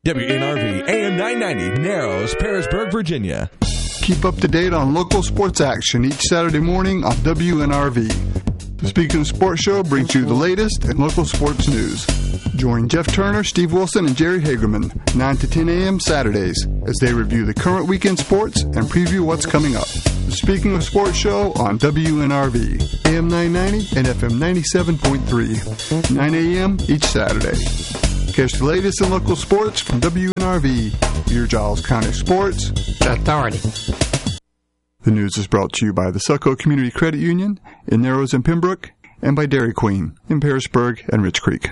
WNRV AM 990, Narrows, Parisburg, Virginia. Keep up to date on local sports action each Saturday morning on WNRV. The Speaking of Sports Show brings you the latest in local sports news. Join Jeff Turner, Steve Wilson, and Jerry Hagerman 9 to 10 a.m. Saturdays as they review the current weekend sports and preview what's coming up. The Speaking of Sports Show on WNRV, AM 990 and FM 97.3, 9 a.m. each Saturday. Catch the latest in local sports from WNRV, your Giles County Sports Authority. The news is brought to you by the Selco Community Credit Union in Narrows and Pembroke, and by Dairy Queen in Parisburg and Rich Creek.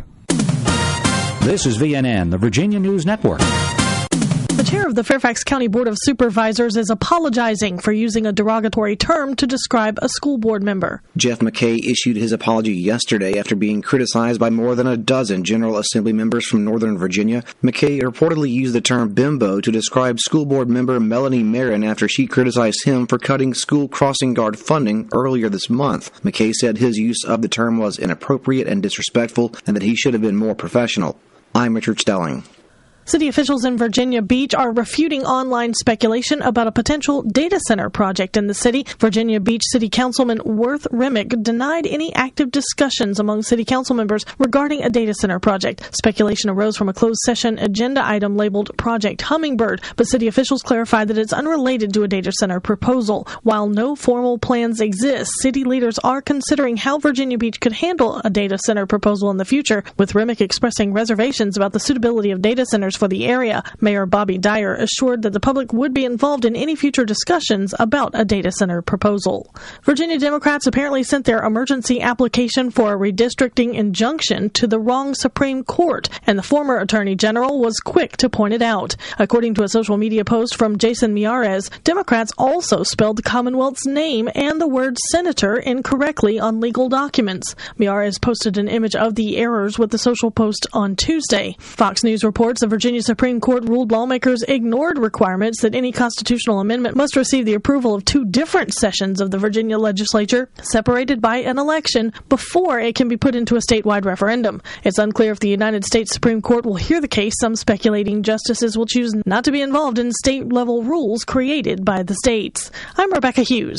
This is VNN, the Virginia News Network. The chair of the Fairfax County Board of Supervisors is apologizing for using a derogatory term to describe a school board member. Jeff McKay issued his apology yesterday after being criticized by more than a dozen General Assembly members from Northern Virginia. McKay reportedly used the term bimbo to describe school board member Melanie Marin after she criticized him for cutting school crossing guard funding earlier this month. McKay said his use of the term was inappropriate and disrespectful and that he should have been more professional. I'm Richard Stelling. City officials in Virginia Beach are refuting online speculation about a potential data center project in the city. Virginia Beach City Councilman Worth Remick denied any active discussions among city council members regarding a data center project. Speculation arose from a closed session agenda item labeled Project Hummingbird, but city officials clarified that it's unrelated to a data center proposal. While no formal plans exist, city leaders are considering how Virginia Beach could handle a data center proposal in the future, with Remick expressing reservations about the suitability of data centers for the area. Mayor Bobby Dyer assured that the public would be involved in any future discussions about a data center proposal. Virginia Democrats apparently sent their emergency application for a redistricting injunction to the wrong Supreme Court, and the former Attorney General was quick to point it out. According to a social media post from Jason Miyares, Democrats also spelled the Commonwealth's name and the word senator incorrectly on legal documents. Miyares posted an image of the errors with the social post on Tuesday. Fox News reports the Virginia Supreme Court ruled lawmakers ignored requirements that any constitutional amendment must receive the approval of two different sessions of the Virginia legislature, separated by an election, before it can be put into a statewide referendum. It's unclear if the United States Supreme Court will hear the case. Some speculating justices will choose not to be involved in state-level rules created by the states. I'm Rebecca Hughes.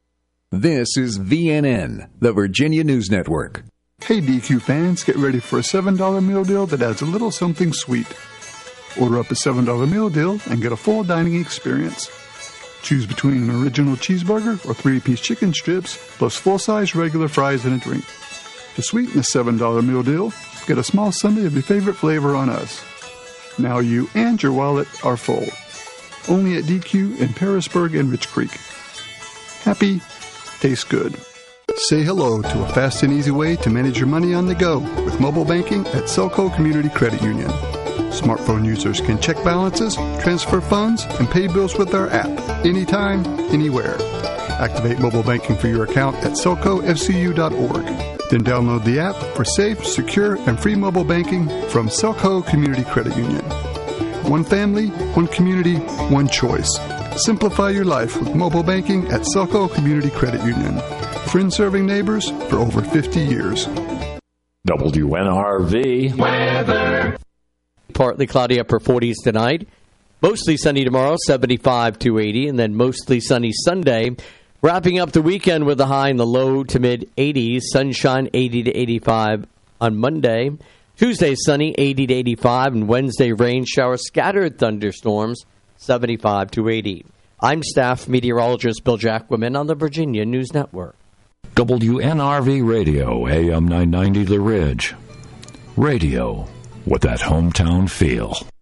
This is VNN, the Virginia News Network. Hey DQ fans, get ready for a $7 meal deal that adds a little something sweet. Order up a $7 meal deal and get a full dining experience. Choose between an original cheeseburger or 3-piece chicken strips, plus full-size regular fries and a drink. To sweeten the $7 meal deal, get a small sundae of your favorite flavor on us. Now you and your wallet are full. Only at DQ in Parisburg and Rich Creek. Happy, tastes good. Say hello to a fast and easy way to manage your money on the go with mobile banking at Selco Community Credit Union. Smartphone users can check balances, transfer funds, and pay bills with our app anytime, anywhere. Activate mobile banking for your account at selcofcu.org. Then download the app for safe, secure, and free mobile banking from Selco Community Credit Union. One family, one community, one choice. Simplify your life with mobile banking at Selco Community Credit Union. Friends serving neighbors for over 50 years. WNRV weather. Partly cloudy, upper 40s tonight. Mostly sunny tomorrow, 75 to 80, and then mostly sunny Sunday. Wrapping up the weekend with a high in the low to mid 80s. Sunshine 80 to 85 on Monday. Tuesday sunny 80 to 85, and Wednesday rain, shower, scattered thunderstorms 75 to 80. I'm staff meteorologist Bill Jacquemin on the Virginia News Network. WNRV Radio, AM 990 The Ridge. Radio with that hometown feel.